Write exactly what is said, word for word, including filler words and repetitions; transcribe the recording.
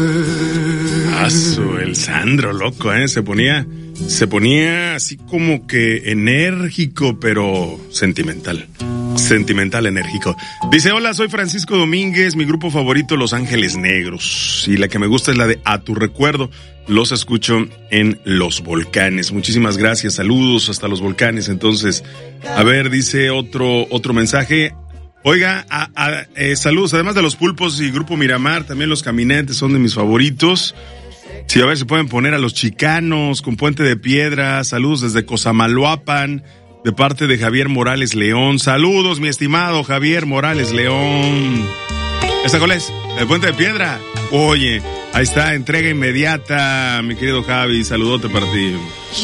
Aso, el Sandro, loco, ¿eh? Se ponía, se ponía así como que enérgico, pero sentimental. Sentimental, enérgico. Dice, hola, soy Francisco Domínguez, mi grupo favorito, Los Ángeles Negros. Y la que me gusta es la de A Tu Recuerdo. Los escucho en Los Volcanes. Muchísimas gracias, saludos hasta Los Volcanes. Entonces, a ver, dice otro, otro mensaje. Oiga, a, a, eh, saludos, además de Los Pulpos y Grupo Miramar, también Los Caminantes son de mis favoritos. Sí, a ver si pueden poner a Los Chicanos con Puente de Piedra. Saludos desde Cosamaloapan, de parte de Javier Morales León. Saludos, mi estimado Javier Morales León. ¿Esta cuál es? ¿El Puente de Piedra? Oye, ahí está, entrega inmediata, mi querido Javi. Saludote para ti.